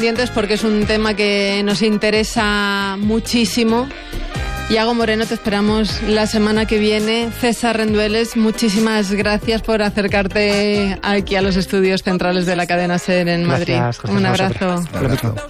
porque es un tema que nos interesa muchísimo. Iago Moreno, te esperamos la semana que viene. César Rendueles, muchísimas gracias por acercarte aquí a los estudios centrales de la cadena SER en Madrid. Gracias, un abrazo. Lo mismo.